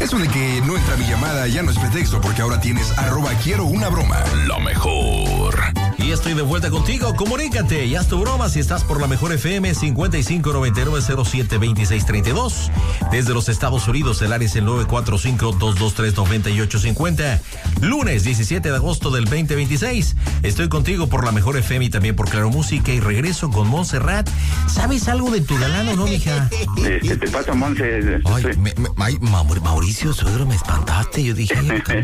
Eso de que no entra mi llamada ya no es pretexto, porque ahora tienes @quiero-una-broma. Lo mejor. Y estoy de vuelta contigo. Comunícate y haz tu broma si estás por la mejor FM 5599072632. Desde los Estados Unidos, el área es el 945-223-9850. Lunes 17 de agosto del 2026. Estoy contigo por la mejor FM y también por Claro Música, y regreso con Montserrat. ¿Sabes algo de tu galán o no, mija? Te pasa, Monse. Ay, Mauricio, suegro, me espantaste. Yo dije...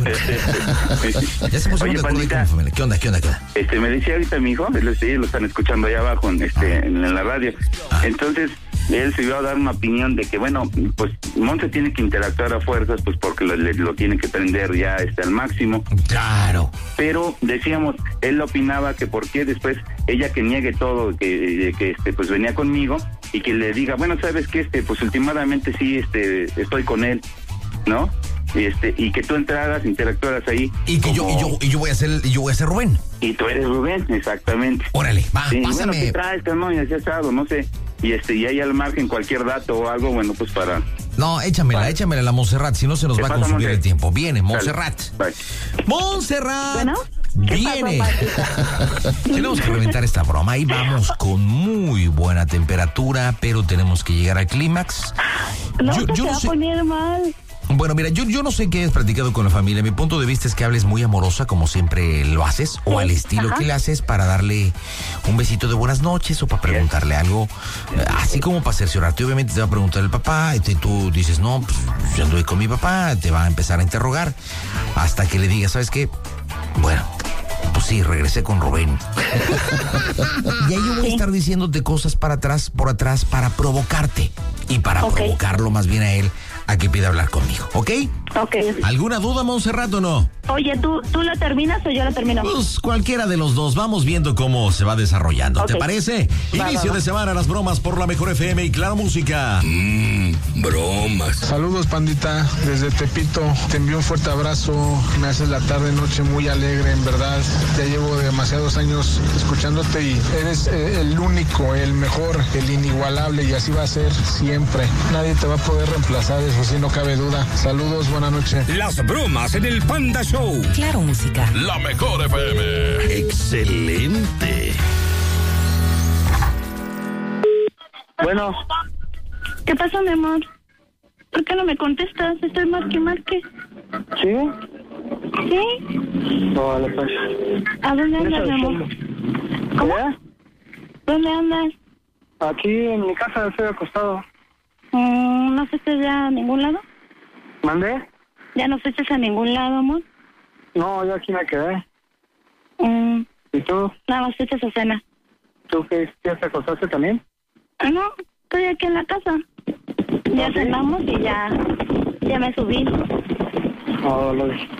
Ya se puso una Pandita, con familia. ¿Qué onda? Me decía ahorita mi hijo, ellos lo están escuchando allá abajo en la radio. Entonces, él se iba a dar una opinión de que, bueno, pues Monse tiene que interactuar a fuerzas, pues porque lo tiene que prender ya al máximo. Claro. Pero decíamos, él opinaba que por qué después ella que niegue todo, que pues venía conmigo, y que le diga, bueno, sabes que pues últimamente sí, estoy con él, ¿no? Y que tú interactuaras ahí. Y que como... yo voy a ser Rubén. Y tú eres Rubén, exactamente. Órale, va, sí, pásame. Bueno, ¿qué traes, no? Y así asado, no sé. Y ahí al margen cualquier dato o algo, bueno, pues para... No, échamela la Montserrat, si no se nos va a consumir el tiempo. Viene, Montserrat. Montserrat. Bueno. Viene. Tenemos que reventar esta broma. Ahí vamos con muy buena temperatura, pero tenemos que llegar al clímax. No, yo no sé. Va a poner mal. Bueno, mira, yo no sé qué has platicado con la familia. Mi punto de vista es que hables muy amorosa, como siempre lo haces, o al estilo que le haces, para darle un besito de buenas noches o para preguntarle algo, así como para cerciorarte. Obviamente te va a preguntar el papá, y tú dices, no, pues yo anduve con mi papá, te va a empezar a interrogar, hasta que le digas, ¿sabes qué? Bueno, pues sí, regresé con Rubén. Y ahí yo voy a estar diciéndote cosas por atrás, para provocarte, y para provocarlo más bien a él, a que pida hablar conmigo, ¿ok? Ok. ¿Alguna duda, Montserrat, o no? Oye, ¿tú lo terminas o yo lo termino? Pues cualquiera de los dos, vamos viendo cómo se va desarrollando. ¿Te parece? Inicio de semana, las bromas por la mejor FM y Claro Música. Bromas. Saludos, pandita, desde Tepito. Te envío un fuerte abrazo. Me haces la tarde, noche muy alegre, en verdad. Ya llevo demasiados años escuchándote y eres el único, el mejor, el inigualable, y así va a ser siempre. Nadie te va a poder reemplazar, eso sí, no cabe duda. Saludos, buenas noches. Las bromas en el Panda Show. Claro Música. La mejor FM. Excelente. Bueno. ¿Qué pasa, mi amor? ¿Por qué no me contestas? Estoy marque. ¿Sí? ¿Sí? No, vale, pues. ¿A dónde andas, mi amor? ¿Cómo? ¿Dónde andas? Aquí en mi casa estoy acostado. ¿No fuiste ya a ningún lado? ¿Mandé? ¿Ya no fuiste a ningún lado, amor? No, yo aquí me quedé. ¿Y tú? Nada más fuiste a cena. ¿Tú qué? ¿Ya te acostaste también? No, estoy aquí en la casa. Ya cenamos y ya me subí. No, lo dije.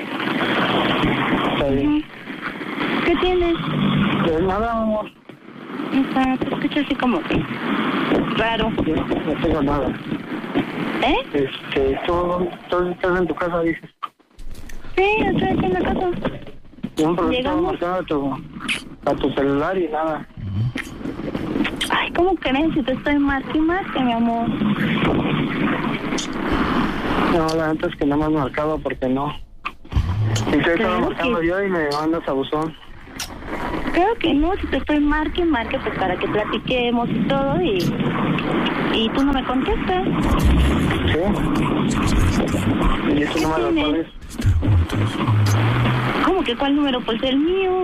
Está bien. ¿Qué tienes? Pues nada, amor. Te escucho así como que raro. No tengo nada. ¿Tú estás en tu casa, dices? Sí, estoy aquí en la casa. No, pero llegamos. Estaba marcando a tu celular y nada. Ay, ¿cómo crees? Si te estoy marque, mi amor. No, la neta es que no me has marcado porque no. Y te estaba marcando yo y me mandas a buzón. Creo que no, si te estoy marque, pues para que platiquemos y todo, y tú no me contestas. ¿Sí? ¿Y ese número cuál es? ¿Cómo que cuál número? Pues el mío.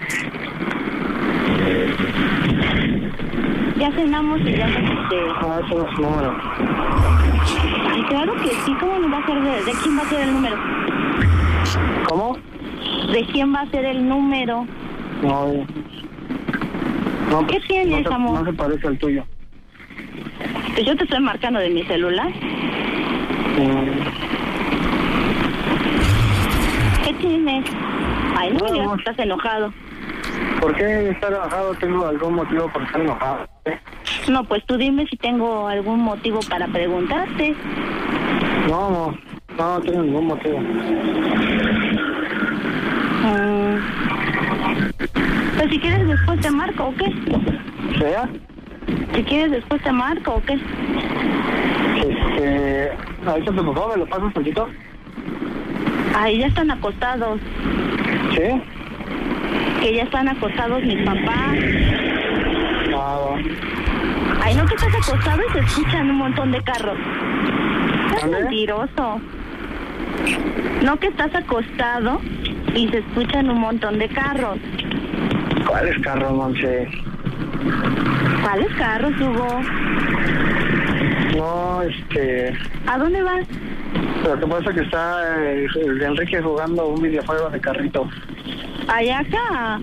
Ya cenamos y ya ese no es su número. Ay, claro que sí, ¿cómo no va a ser de quién va a ser el número? ¿Cómo? ¿De quién va a ser el número? No, ¿qué tienes, amor? No se parece al tuyo. Pues yo te estoy marcando de mi celular. ¿Qué tienes? Ay, no me digas que estás enojado. ¿Por qué estar enojado? ¿Tengo algún motivo por estar enojado? No, pues tú dime si tengo algún motivo para preguntarte. No tengo ningún motivo. Pues si quieres después te marco, ¿o qué? ¿Sea? Si quieres después te marco, ¿o qué? Ahí está tu papá, ¿me lo pasas poquito? Ahí ya están acostados. ¿Sí? Que ya están acostados mis papás. Ah, Ay, no, que estás acostado y se escuchan un montón de carros. Estás ¿Dónde? mentiroso. No, que estás acostado y se escuchan un montón de carros. ¿cuáles carros, Monse? ¿Cuáles carros, Hugo? No, ¿A dónde vas? lo que pasa es que está el de Enrique jugando un videojuego de carrito. Allá acá.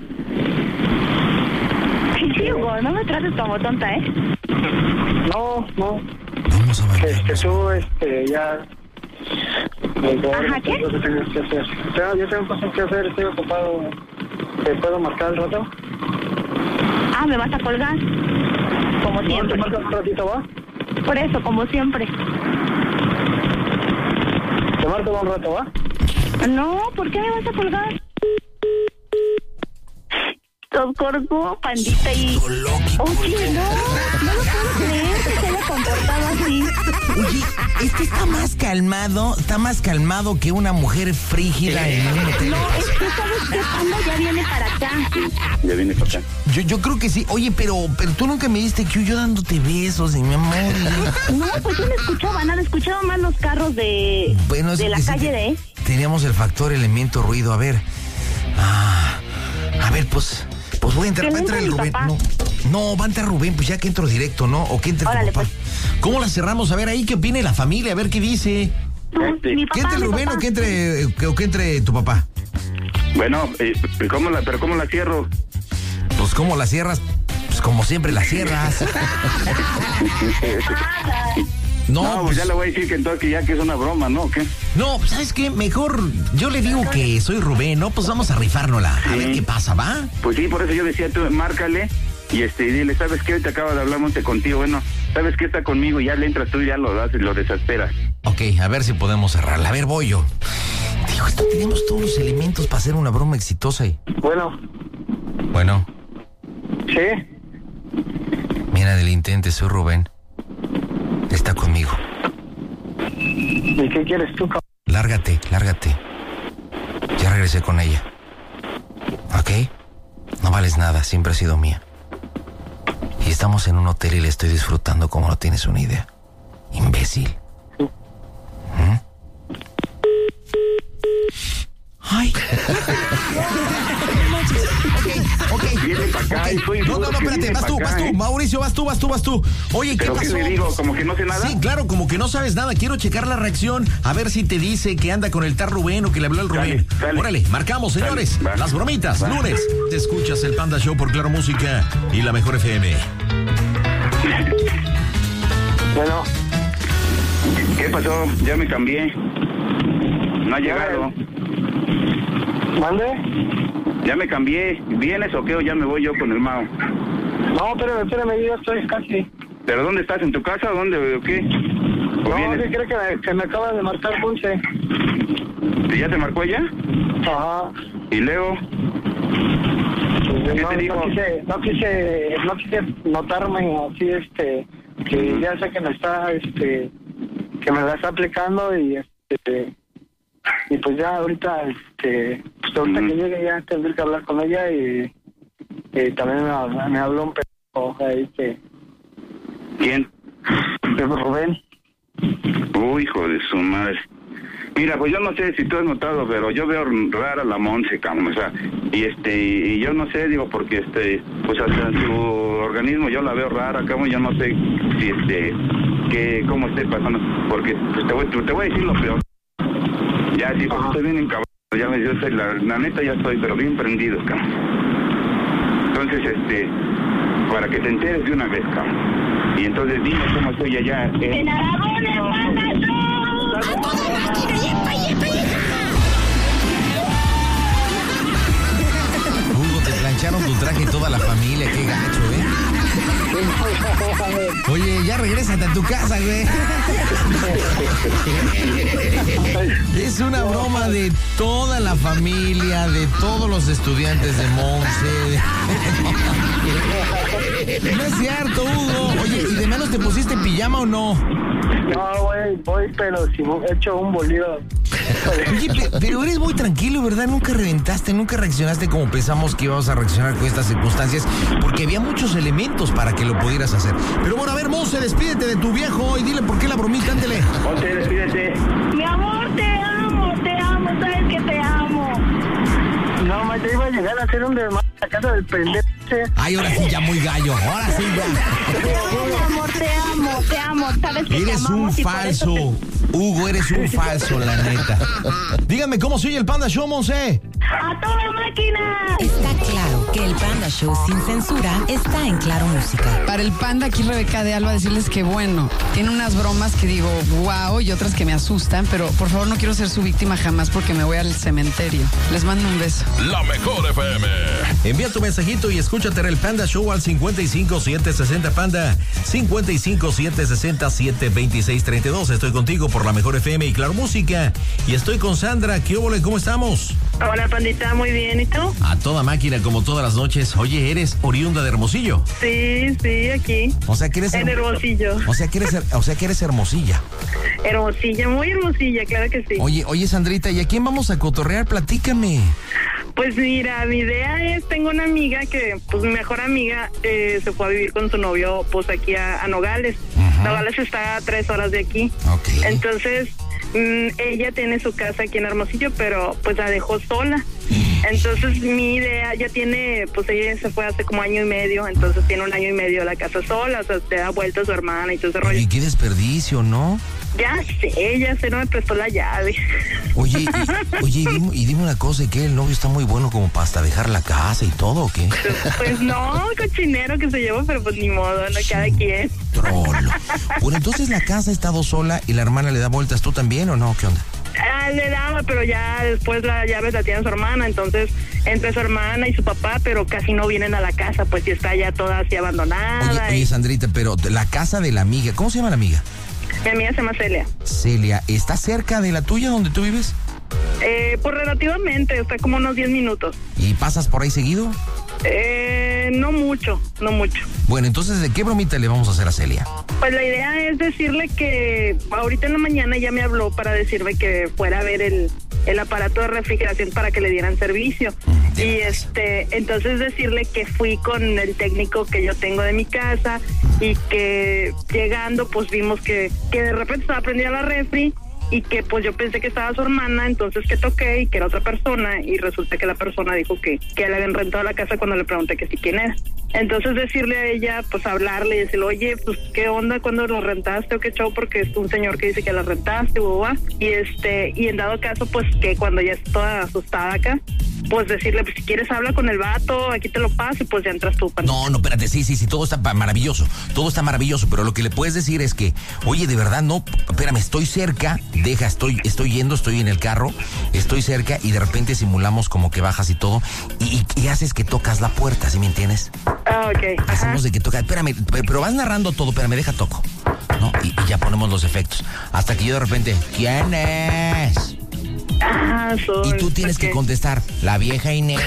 Sí, Hugo, no me trates como tonta, ¿eh? No, Vamos a ver. tú, ya... Ajá, ¿qué? Yo tengo cosas que hacer, estoy ocupado. ¿Te puedo marcar el rato? Ah, ¿me vas a colgar? Como ¿No te siempre. marcas un ratito, va? Por eso, como siempre. Te marco un rato, ¿va? No, ¿por qué me vas a colgar? Los colgó, pandita, y... Oye, no lo puedo creer que se haya comportado así. Oye, este está más calmado que una mujer frígida en un hotel. No, es que sabes que Panda ya viene para acá. Ya viene para acá. Yo creo que sí. Oye, pero tú nunca me diste que yo dándote besos, mi amor. No, pues yo no escuchaba nada, escuchaba más los carros de la sí, calle de... Teníamos el factor elemento ruido. A ver, pues voy a entrar. Va a entrar el Rubén. No, va a entrar Rubén, pues ya que entro directo, ¿no? O que entre tu Órale, papá. pues. ¿Cómo la cerramos? A ver, ahí que opine la familia, a ver qué dice. Mi ¿Que papá, entre Rubén o que entre tu papá? Bueno, ¿cómo la cierro? Pues ¿cómo la cierras? Pues como siempre la cierras. No, pues ya le voy a decir que entonces que es una broma, ¿no? ¿O qué? No, pues, ¿sabes qué? Mejor yo le digo que soy Rubén, ¿no? Pues vamos a rifárnosla. A ver qué pasa, ¿va? Pues sí, por eso yo decía, tú márcale y dile, ¿sabes qué? Te acabo de hablar Monte contigo, bueno, ¿sabes qué? Está conmigo, ya le entras tú, ya lo haces, lo desesperas. Ok, a ver si podemos cerrarla. A ver, voy yo. Digo, esto tenemos todos los elementos para hacer una broma exitosa y... Bueno. ¿Sí? Mira, del intente, soy Rubén. Está conmigo. ¿Y qué quieres tú, cabrón? Lárgate. Ya regresé con ella. ¿Ok? No vales nada, siempre has sido mía. Y estamos en un hotel y le estoy disfrutando como no tienes una idea. Imbécil. Ay. Ok. Viene para acá, Okay. estoy No, seguro que espérate, viene vas tú, para acá, Mauricio, vas tú. Oye, ¿qué ¿Pero pasó? qué le digo? ¿Como que no sé nada? Sí, claro, como que no sabes nada. Quiero checar la reacción, a ver si te dice que anda con el tal Rubén o que le habló al Rubén. Dale. Órale, marcamos, señores. Dale, va. Las bromitas, Va. lunes. Te escuchas el Panda Show por Claro Música y la Mejor FM. Bueno, ¿Qué pasó? Ya me cambié. No ha llegado. ¿mande? Ya me cambié. ¿Vienes o qué? ¿O ya me voy yo con el Mao? No, espérame, yo estoy casi. ¿Pero dónde estás? ¿En tu casa? ¿Dónde o qué? ¿O No, vienes? ¿qué cree que me acaba de marcar Monse? ¿Ya te marcó ella? Ajá. ¿Y luego? ¿Qué te dijo? No quise notarme así, que ya sé que me está, que me la está aplicando y pues ya ahorita, pues ahorita que llegue ya tendré que hablar con ella y también me habló un pedo ahí que... ¿Quién? Rubén. Uy, hijo de su madre. Mira, pues yo no sé si tú has notado, pero yo veo rara la Monse, cabrón, o sea, y yo no sé, digo, porque pues hasta en su organismo yo la veo rara, cabrón, yo no sé si cómo esté pasando, porque pues te voy a decir lo peor. Ya, sí, pues estoy bien encabrado, yo estoy, la neta ya estoy, pero bien prendido, cabrón. Entonces, para que te enteres de una vez, cabrón. Y entonces dime cómo estoy allá. ¡En Aragón, Panda Show! ¡A toda máquina! ¡Yepa! Hugo, te plancharon tu traje y toda la familia, qué gacho, Oye, ya regrésate a tu casa, güey. Es una broma de toda la familia, de todos los estudiantes de Monse. No es cierto, Hugo. Oye, ¿y de menos te pusiste pijama o no? No, voy, pero si he hecho un bolido. Oye, pero eres muy tranquilo, ¿verdad? Nunca reventaste, nunca reaccionaste como pensamos que íbamos a reaccionar con estas circunstancias, porque había muchos elementos para que lo pudieras hacer. Pero bueno, a ver, Monse, despídete de tu viejo y dile por qué la bromita, ándele. Monse, despídete. Mi amor, te amo, sabes que te amo. No, me iba a llegar a hacer un desmadre a la casa del pendejo. Ay, ahora sí, ya muy gallo, ahora sí ya. Te amo, mi amor, te amo, sabes que te Eres un amamos y por eso falso, Hugo, eres un falso, la neta. Dígame, ¿cómo se oye el Panda Show, Monse? ¡A toda máquina! Está claro que el Panda Show sin censura está en Claro Música. Para el Panda, aquí Rebeca de Alba, decirles que bueno, tiene unas bromas que digo wow y otras que me asustan, pero por favor no quiero ser su víctima jamás porque me voy al cementerio. Les mando un beso. La mejor FM. Envía tu mensajito y escúchate el Panda Show al 55760 Panda, 55760-72632. Estoy contigo por la mejor FM y Claro Música. Y estoy con Sandra. ¿Qué óvole? ¿Cómo estamos? Hola, Pandita, muy bien. ¿Y tú? A toda máquina, como todas las noches. Oye, ¿eres oriunda de Hermosillo? Sí, aquí. O sea, que eres... En Hermosillo. O sea, que eres hermosilla. Hermosilla, muy hermosilla, claro que sí. Oye, Sandrita, ¿y a quién vamos a cotorrear? Platícame. Pues mira, mi idea es, tengo una amiga que, pues mi mejor amiga, se fue a vivir con su novio, pues aquí a Nogales. Uh-huh. Nogales está a 3 horas de aquí. Okay. Entonces, ella tiene su casa aquí en Hermosillo, pero pues la dejó sola. Entonces mi idea ya tiene, pues ella se fue hace como 1 año y medio, entonces tiene 1 año y medio la casa sola, o sea, te da vuelta a su hermana y todo ese rollo. Oye, qué desperdicio, ¿no? Ya sé, no me prestó la llave. Oye, y dime una cosa, ¿que el novio está muy bueno como para hasta dejar la casa y todo, o qué? Pues no, cochinero que se llevó, pero pues ni modo, no cada quien. Trolo. Bueno, entonces la casa ha estado sola y la hermana le da vueltas, ¿tú también o no? ¿Qué onda? Le daba, pero ya después la llave la tiene su hermana, entonces entre su hermana y su papá, pero casi no vienen a la casa, pues si está ya toda así abandonada. Oye, Sandrita, pero la casa de la amiga, ¿cómo se llama la amiga? Mi amiga se llama Celia. Celia, ¿está cerca de la tuya donde tú vives? Pues relativamente, está como unos 10 minutos. ¿Y pasas por ahí seguido? No mucho. Bueno, entonces, ¿de qué bromita le vamos a hacer a Celia? Pues la idea es decirle que ahorita en la mañana ya me habló para decirme que fuera a ver el aparato de refrigeración para que le dieran servicio. Y entonces decirle que fui con el técnico que yo tengo de mi casa y que llegando pues vimos que de repente estaba prendida la refri y que pues yo pensé que estaba su hermana, entonces que toqué y que era otra persona y resulta que la persona dijo que le habían rentado la casa cuando le pregunté que sí quién era. Entonces decirle a ella, pues hablarle y decirle, oye, pues qué onda cuando lo rentaste o qué show, porque es un señor que dice que la rentaste, y en dado caso, pues que cuando ya está toda asustada acá, pues decirle, pues si quieres habla con el vato, aquí te lo paso y pues ya entras tú. No, espérate, sí, todo está maravilloso, pero lo que le puedes decir es que, oye, de verdad, no, espérame, estoy cerca, estoy en el carro, estoy cerca y de repente simulamos como que bajas y todo y haces que tocas la puerta, ¿sí me entiendes? Ah, ok. Hacemos de que toca, espérame, pero vas narrando todo, espérame, deja toco, ¿no? Y ya ponemos los efectos, hasta que yo de repente, ¿quién es? Y tú tienes que contestar, la vieja Inés.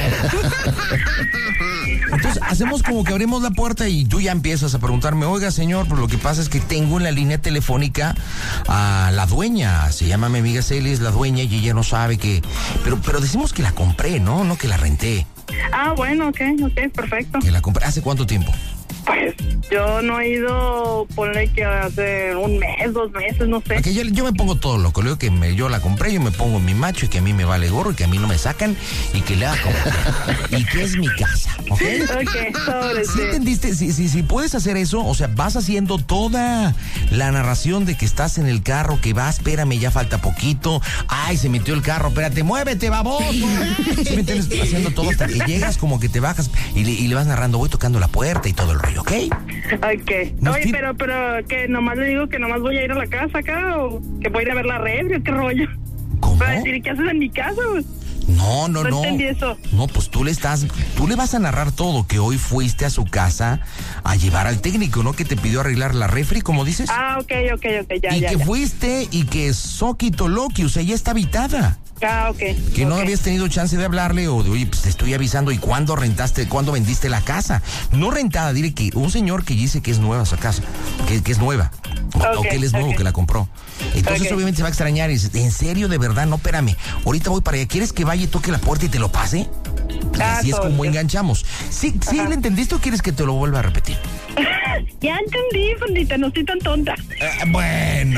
Entonces hacemos como que abrimos la puerta y tú ya empiezas a preguntarme, oiga señor, pues lo que pasa es que tengo en la línea telefónica a la dueña, se llama mi amiga Celia, es la dueña y ella no sabe que, pero decimos que la compré, no que la renté. Ah, bueno, ok, perfecto. Que la compré, ¿hace cuánto tiempo? Pues yo no he ido, ponle que hace 1 mes, 2 meses, no sé. Okay, yo me pongo todo loco, le digo que yo la compré, yo me pongo en mi macho y que a mí me vale gorro y que a mí no me sacan y que le haga como y que es mi casa, ¿ok? Ok, sobre ¿Sí entendiste? Si puedes hacer eso, o sea, vas haciendo toda la narración de que estás en el carro, que vas, espérame, ya falta poquito, ay, se metió el carro, espérate, muévete, baboso. ¿Sí me entiendes? Haciendo todo hasta que llegas, como que te bajas y le vas narrando, voy tocando la puerta y todo el rollo, ¿ok? Ok. Oye, pero que nomás le digo que nomás voy a ir a la casa acá o que voy a ir a ver la red o qué rollo. ¿Cómo? Para decir, ¿qué haces en mi casa? No. No entendí eso. No, pues tú le vas a narrar todo, que hoy fuiste a su casa a llevar al técnico, ¿no? Que te pidió arreglar la refri, como dices. Ah, ok, ya. Y que fuiste y que Soquito Loki, o sea, ya está habitada. Ah, ok. Que no ok. habías tenido chance de hablarle o de, oye, pues te estoy avisando, ¿y cuándo vendiste la casa? No rentada, dile que un señor que dice que es nueva esa casa, que es nueva, o que él es nuevo, que la compró. Entonces obviamente se va a extrañar y dice, ¿en serio, de verdad? No, espérame, ahorita voy para allá, ¿quieres que vaya y toque la puerta y te lo pase? Y así es como enganchamos. ¿Sí le entendiste o quieres que te lo vuelva a repetir? Ya entendí, Pandita, no estoy tan tonta. Bueno.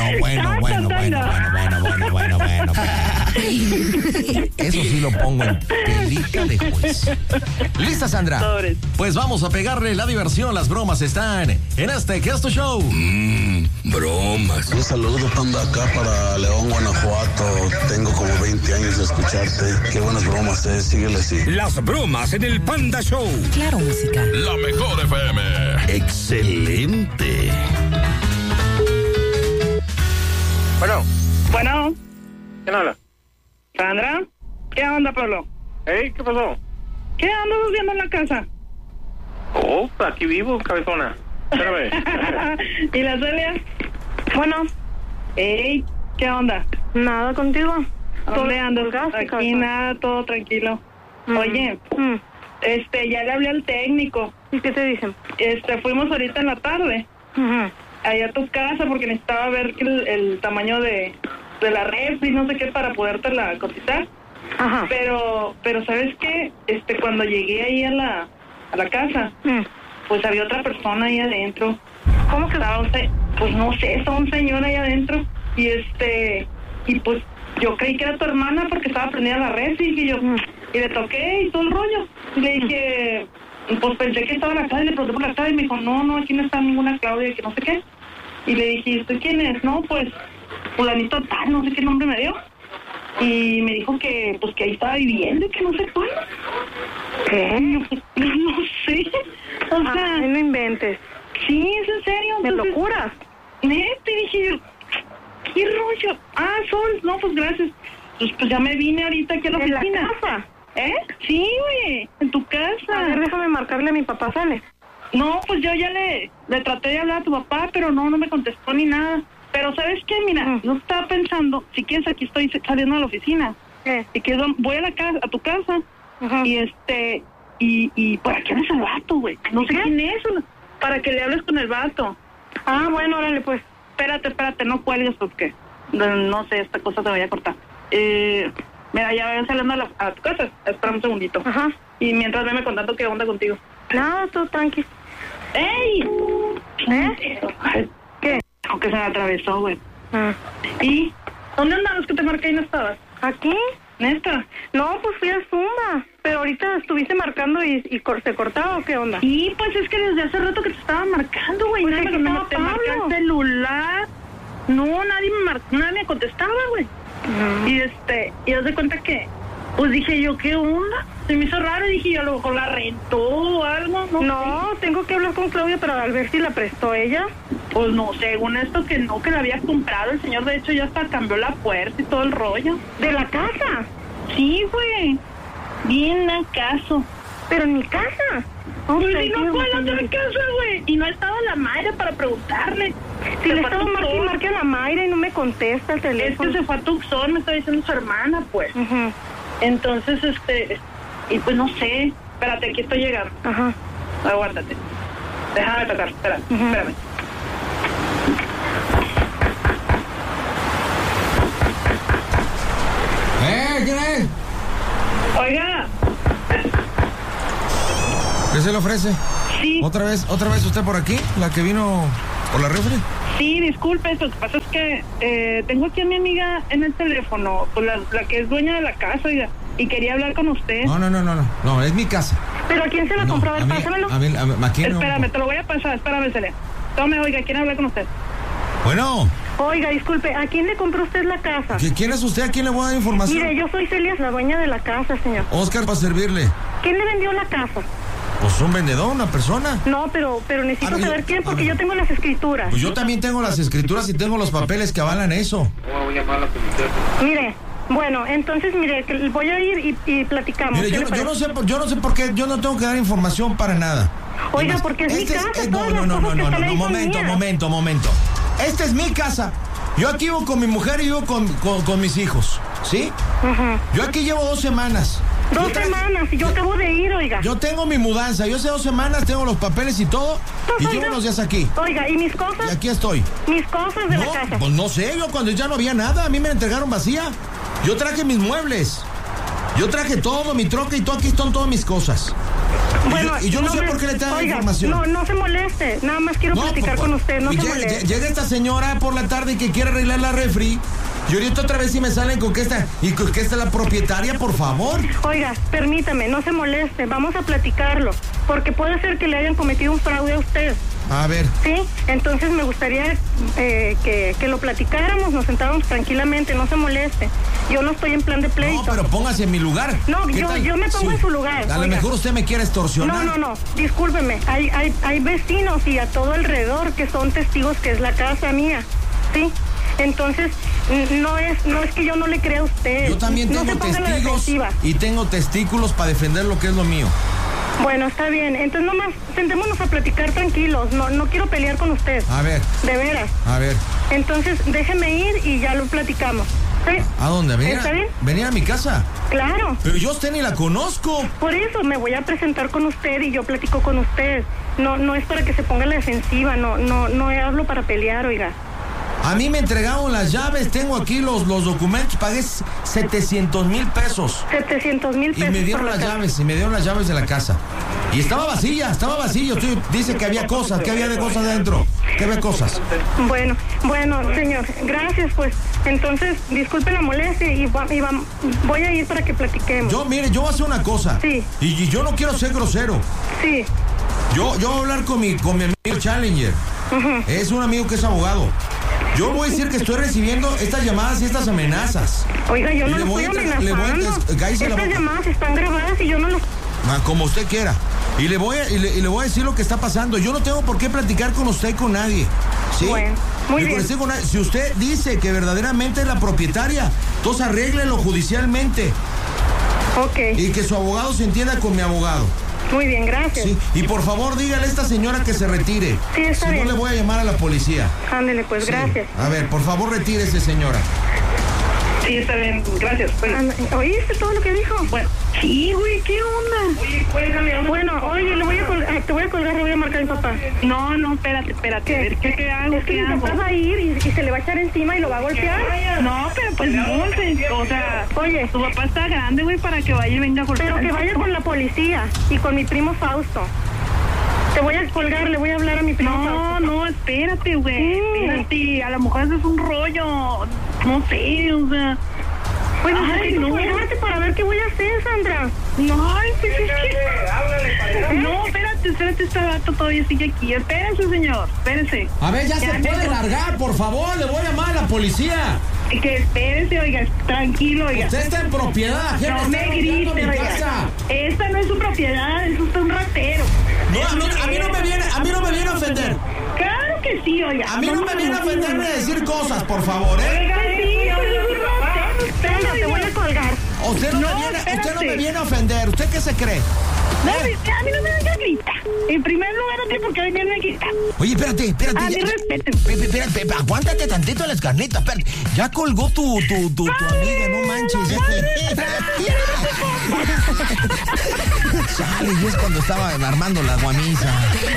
Eso sí lo pongo en pelita de juez. ¿Lista, Sandra? Sobres. Pues vamos a pegarle la diversión. Las bromas están en este que es tu show. Bromas. Un saludo, Panda, acá para León, Guanajuato. Tengo como 20 años de escucharte. Qué buenas bromas, síguele así. Las bromas en el Panda Show. Claro, música. La mejor FM. Excelente. Bueno, ¿Quién habla? Sandra, ¿qué onda, Pablo? ¿Qué pasó? ¿Qué andas haciendo en la casa? Oh, aquí vivo, cabezona. Espérame. ¿Y la Celia? Bueno, Ey, ¿qué onda? nada contigo. ¿Dónde andas? colgaste, Aquí cabezón. nada, todo tranquilo. Mm. Oye, Mm. ya le hablé al técnico. ¿Y qué te dicen? Fuimos ahorita en la tarde, Ujú. allá a tu casa, porque necesitaba ver que el tamaño de la refri, no sé qué, para podértela cotizar. Ajá. Pero ¿sabes qué? Cuando llegué ahí a la casa, pues había otra persona ahí adentro. ¿Cómo que? Estaba pues no sé, estaba un señor ahí adentro. Y pues yo creí que era tu hermana porque estaba prendida la refri, y yo, y le toqué y todo el rollo. Y le dije, pues pensé que estaba en la casa, y le pregunté por la casa y me dijo, no, aquí no está ninguna Claudia, que no sé qué. Y le dije, ¿usted quién es? No, pues, fulanito tal, no sé qué nombre me dio. Y me dijo que, pues, que ahí estaba viviendo y que no sé cuándo. ¿Qué? Y yo, pues, no sé. O sea, no inventes. sí, es en serio. ¿Me lo Entonces, curas? Neta, y dije yo, ¿qué rollo? No, pues gracias. Pues ya me vine ahorita aquí a la ¿En la oficina. casa? Sí, güey, en tu casa. A ver, déjame marcarle a mi papá, ¿sale? No, pues yo ya le traté de hablar a tu papá, pero no me contestó ni nada. Pero ¿sabes qué? Mira, yo estaba pensando, si quieres aquí estoy saliendo a la oficina. Y que voy a tu casa. Ajá. Y ¿para qué eres el vato, güey? No sé quién es. Para que le hables con el vato. Ah, bueno, órale, pues. Espérate, no cuelgues porque no sé, esta cosa te voy a cortar. Mira, ya voy saliendo a tu casa. Espera un segundito. Ajá. Y mientras veme contando qué onda contigo. Nada, todo tranqui. ¡Ey! ¿Eh? ¿Qué? Aunque se me atravesó, güey. Ah. ¿Y dónde andabas que te marqué y no estabas? ¿Aquí? ¿Neta? No, pues fui a Zumba. Pero ahorita estuviste marcando y se cortaba, ¿o qué onda? Sí, pues es que desde hace rato que te estaba marcando, güey. Pues Nadie aquí estaba te marqué Pablo. el celular. No, nadie me contestaba, güey. Y haz de cuenta que, pues dije yo, ¿qué onda? Se me hizo raro y dije yo, a lo mejor la rentó o algo. No, tengo que hablar con Claudia para ver si la prestó ella. Pues no, según esto que no, que la había comprado. El señor, de hecho, ya hasta cambió la puerta y todo el rollo. ¿De la casa? Sí, güey. Bien acaso. ¿Pero en mi casa? Pues si no fue a la otra casa, güey. Y no ha estado la Mayra para preguntarle. Si le estaba marque a la Mayra y no me contesta el teléfono. Es que se fue a Tucson, me está diciendo su hermana, pues. Uh-huh. Entonces, y pues no sé. Espérate, aquí estoy llegando. Ajá. Aguántate. Déjame tocar, espérame. ¿Quién es? Oiga. ¿Qué se le ofrece? Sí. ¿Otra vez usted por aquí? ¿La que vino por la refri? Sí, disculpe, lo que pasa es que tengo aquí a mi amiga en el teléfono, pues la que es dueña de la casa, oiga, y quería hablar con usted. No, es mi casa. ¿Pero a quién se la compró? A ver, pásamelo. A aquí no. Espérame, te lo voy a pasar, espérame, Celia. Tome, oiga, ¿quién habla con usted? Bueno. Oiga, disculpe, ¿a quién le compró usted la casa? ¿Quién es usted? ¿A quién le voy a dar información? Mire, yo soy Celia, la dueña de la casa, señor. Oscar, para servirle. ¿Quién le vendió la casa? Pues un vendedor, una persona. No, pero necesito saber quién, porque yo tengo las escrituras. Pues yo también tengo las escrituras y tengo los papeles que avalan eso. Voy a llamar a la policía. Mire, bueno, entonces, mire, voy a ir y platicamos. Mire, yo no sé por qué yo no tengo que dar información para nada. Oiga, Además, porque es mi casa, momento. Esta es mi casa. Yo aquí vivo con mi mujer y vivo con mis hijos, ¿sí? Ajá. Yo aquí llevo 2 semanas. 2 semanas, y yo acabo de ir, oiga. Yo tengo mi mudanza, yo hace 2 semanas tengo los papeles y todo, y llevo unos días aquí. Oiga, ¿y mis cosas? Y aquí estoy. Mis cosas de la casa. Pues no sé, yo cuando ya no había nada, a mí me la entregaron vacía. Yo traje mis muebles. Yo traje todo, mi troca y todo, aquí están todas mis cosas. Bueno, y yo no sé por qué le traigo información. No se moleste, nada más quiero platicar con usted, no se moleste. Llega esta señora por la tarde que quiere arreglar la refri. Y ahorita otra vez si me salen con que esta es la propietaria, por favor. Oiga, permítame, no se moleste, vamos a platicarlo, porque puede ser que le hayan cometido un fraude a usted. A ver. Sí, entonces me gustaría que lo platicáramos, nos sentáramos tranquilamente, no se moleste. Yo no estoy en plan de pleito. No, pero póngase en mi lugar. No, yo me pongo en su lugar. A lo mejor usted me quiere extorsionar. No, discúlpeme, hay vecinos y a todo alrededor que son testigos que es la casa mía, ¿sí? Entonces, no es que yo no le crea a usted. Yo también tengo testigos y tengo testículos para defender lo que es lo mío. Bueno, está bien. Entonces, nomás sentémonos a platicar tranquilos. No quiero pelear con usted. A ver. De veras. A ver. Entonces, déjeme ir y ya lo platicamos. ¿Sí? ¿A dónde? ¿Está bien? ¿Venir a mi casa? Claro. Pero yo a usted ni la conozco. Por eso me voy a presentar con usted y yo platico con usted. No es para que se ponga a la defensiva. No hablo para pelear, oiga. A mí me entregaron las llaves, tengo aquí los documentos, pagué 700,000 pesos. 700,000 pesos. Y me dieron las llaves de la casa. Y estaba vacía. Usted dice que había cosas, que había de cosas dentro. Que había cosas. Bueno, señor, gracias, pues. Entonces, disculpe la molestia y voy a ir para que platiquemos. Yo voy a hacer una cosa. Sí. Y yo no quiero ser grosero. Sí. Yo voy a hablar con mi amigo Challenger. Uh-huh. Es un amigo que es abogado. Yo voy a decir que estoy recibiendo estas llamadas y estas amenazas. Oiga, yo no lo estoy amenazando. Estas llamadas están grabadas y yo no lo... Como usted quiera. Y le voy a decir lo que está pasando. Yo no tengo por qué platicar con usted y con nadie. ¿Sí? Bueno, muy bien. Si usted dice que verdaderamente es la propietaria, entonces arréglelo judicialmente. Ok. Y que su abogado se entienda con mi abogado. Muy bien, gracias. Sí, y por favor dígale a esta señora que se retire. Sí, está bien. Si no, le voy a llamar a la policía. Ándele, pues, sí. Gracias. A ver, por favor, retírese, señora. Sí, está bien, gracias. ¿Oíste todo lo que dijo? Bueno, sí, güey, ¿qué onda? Oye, cuélgame. Bueno, oye, te voy a colgar, le voy a marcar a mi papá. No, espérate. ¿Qué hago? Es que mi papá va a ir y se le va a echar encima y lo va a golpear. No, pero pues no, o sea, oye, tu papá está grande, güey, para que vaya y venga a golpear. Pero que vaya con la policía y con mi primo Fausto. Te voy a colgar, le voy a hablar a mi primo. No, espérate, güey. Espérate, a lo mejor eso es un rollo. No sé, o sea. Bueno, necesito colgarte para ver qué voy a hacer, Sandra. No, pues es que... No, espérate, este gato todavía sigue aquí. Espérese, señor, espérese. A ver, ya se puede largar, por favor, le voy a llamar a la policía. Que espérese, oiga, tranquilo, oiga. Usted está en propiedad, gente. No me grite, oiga. Esta no es su propiedad, es usted un ratero. No, a mí no me viene a ofender. Claro que sí, oiga. A mí no me viene a ofender ni a decir cosas, por favor, ¿eh? Oiga, sí, te voy a colgar. Usted no me viene a ofender. ¿Usted qué se cree? No, a mí no me venga a gritar. En primer lugar, no tiene por qué venirme a gritar. Oye, espérate. A mi respeto. Espérate, aguántate tantito las carnitas. Espérate. Ya colgó tu amiga, no manches. Chale, y es cuando estaba armando la guamisa.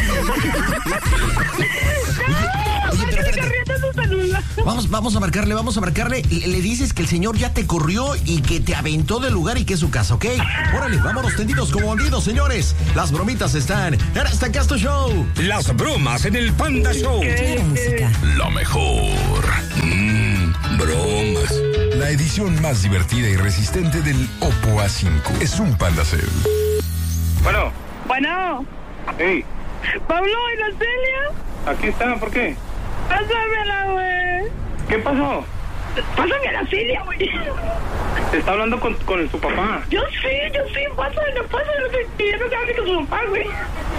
Oye, pero espérate. Vamos a marcarle. Le dices que el señor ya te corrió y que te aventó del lugar y que es su casa, ¿ok? Órale, vámonos tendidos como bandidos, señores. Las bromitas están en este Casto Show. Las bromas en el Panda Show. Lo mejor. Bromas. La edición más divertida y resistente del Oppo A5 es un Panda Cell. Bueno. Hey, Pablo, ¿y la Celia? aquí está, ¿por qué? Pásamela, güey. ¿Qué pasó? Pásame a la Celia, güey. Te está hablando con su papá. Yo sí, pásame, que ya no se hable con su papá, güey.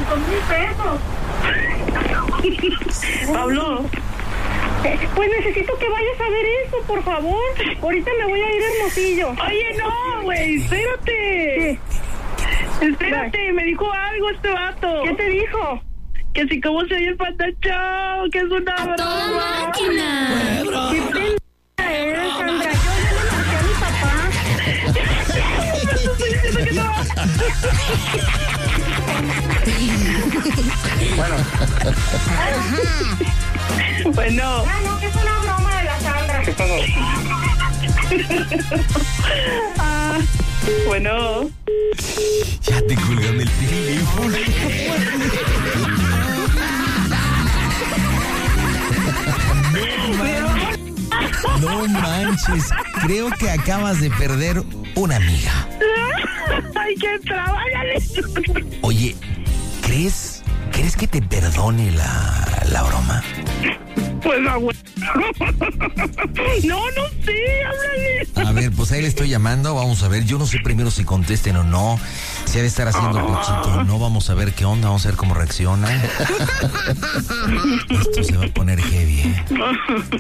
$1,000. Pablo. Pues necesito que vayas a ver eso, por favor. Ahorita me voy a ir a Hermosillo. Oye, no, güey, espérate. ¿Qué? Espérate, me dijo algo este vato. ¿Qué te dijo? Que sí, ¿cómo se oye el Panda Show? Que es una broma. ¡Toda máquina! ¡Qué pena eres, Sandra! Yo ya le marqué a mi papá. Estoy diciendo que no. Bueno. No, que es una broma de la Sandra. ¿Qué pasó? Bueno. Ya te colgame el teléfono. No manches, creo que acabas de perder una amiga. Ay, qué trabajo. Oye, ¿crees que te perdone la broma? Pues abuelo. No sé, háblale. A ver, pues ahí le estoy llamando, vamos a ver, yo no sé primero si contesten o no, si ha de estar haciendo pochito o no, vamos a ver qué onda, vamos a ver cómo reacciona. Esto se va a poner heavy, ¿eh? No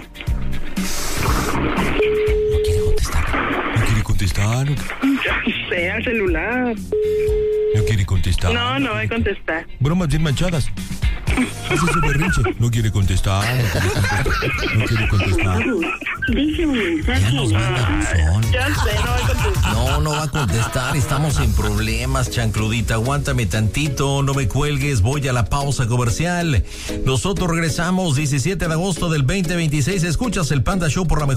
quiere contestar. Ya sé, al celular. No quiere contestar. No va a contestar. Bromas bien manchadas. Hace su berrinche. No quiere contestar. No quiere contestar. Dice un mensaje. Ya nos manda buzón. Ya sé, no va a contestar. No va a contestar. Estamos en problemas, chancludita. Aguántame tantito. No me cuelgues. Voy a la pausa comercial. Nosotros regresamos 17 de agosto del 2026. Escuchas el Panda Show por la mejor.